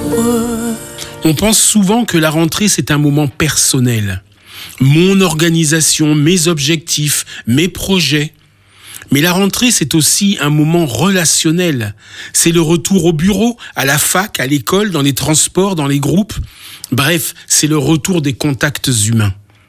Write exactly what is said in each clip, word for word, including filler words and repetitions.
On pense souvent que la rentrée, c'est un moment personnel. Mon organisation, mes objectifs, mes projets. Mais la rentrée, c'est aussi un moment relationnel. C'est le retour au bureau, à la fac, à l'école, dans les transports, dans les groupes. Bref, c'est le retour des contacts humains.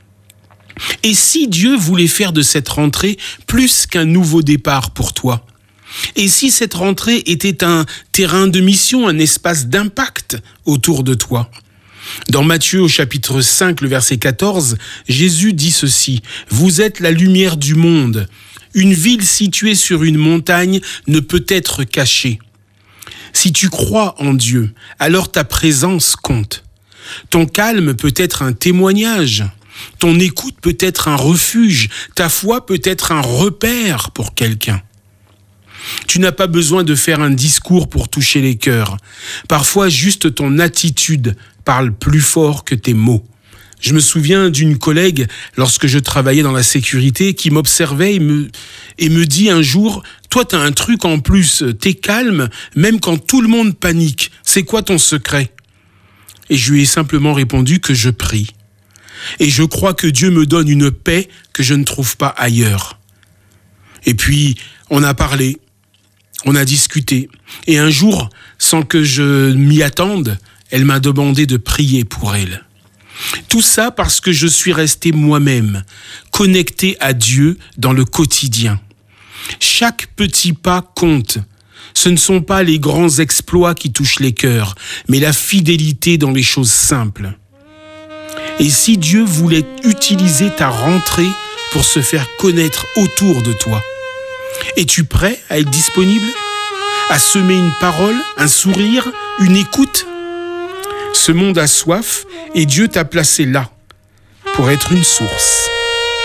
Et si Dieu voulait faire de cette rentrée plus qu'un nouveau départ pour toi ? Et si cette rentrée était un terrain de mission, un espace d'impact autour de toi ? Dans Matthieu au chapitre cinq, le verset quatorze, Jésus dit ceci : « Vous êtes la lumière du monde. Une ville située sur une montagne ne peut être cachée. Si tu crois en Dieu, alors ta présence compte. Ton calme peut être un témoignage. Ton écoute peut être un refuge. Ta foi peut être un repère pour quelqu'un. Tu n'as pas besoin de faire un discours pour toucher les cœurs. Parfois, juste ton attitude parle plus fort que tes mots. Je me souviens d'une collègue, lorsque je travaillais dans la sécurité, qui m'observait et me, et me dit un jour « Toi, t'as un truc en plus, t'es calme, même quand tout le monde panique. C'est quoi ton secret ?» Et je lui ai simplement répondu que je prie. Et je crois que Dieu me donne une paix que je ne trouve pas ailleurs. Et puis, on a parlé. On a discuté. Et un jour, sans que je m'y attende, elle m'a demandé de prier pour elle. Tout ça parce que je suis resté moi-même, connecté à Dieu dans le quotidien. Chaque petit pas compte. Ce ne sont pas les grands exploits qui touchent les cœurs, mais la fidélité dans les choses simples. Et si Dieu voulait utiliser ta rentrée pour se faire connaître autour de toi, es-tu prêt à être disponible ? À semer une parole, un sourire, une écoute ? Ce monde a soif et Dieu t'a placé là pour être une source.